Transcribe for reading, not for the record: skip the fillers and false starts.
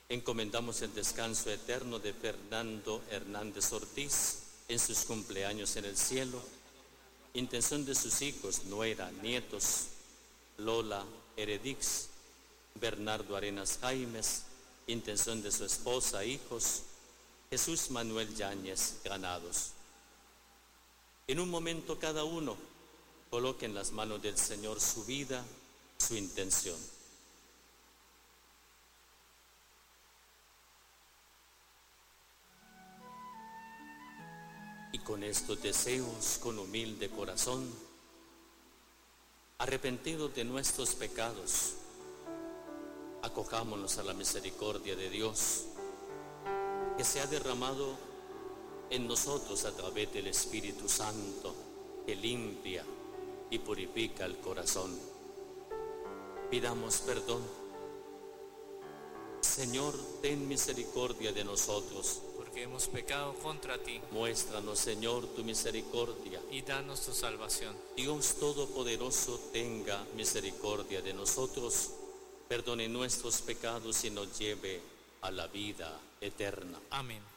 Encomendamos el descanso eterno de Fernando Hernández Ortiz en sus cumpleaños en el cielo. Intención de sus hijos, nuera, nietos, Lola Heredix, Bernardo Arenas Jaimes. Intención de su esposa, hijos, Jesús Manuel Yáñez Granados. En un momento cada uno coloque en las manos del Señor su vida, su intención. Y con estos deseos, con humilde corazón, arrepentidos de nuestros pecados, acojámonos a la misericordia de Dios, que se ha derramado en nosotros a través del Espíritu Santo, que limpia y purifica el corazón. Pidamos perdón. Señor, ten misericordia de nosotros, porque hemos pecado contra ti. Muéstranos, Señor, tu misericordia, y danos tu salvación. Dios Todopoderoso, tenga misericordia de nosotros, perdone nuestros pecados y nos lleve a la vida eterna. Amén.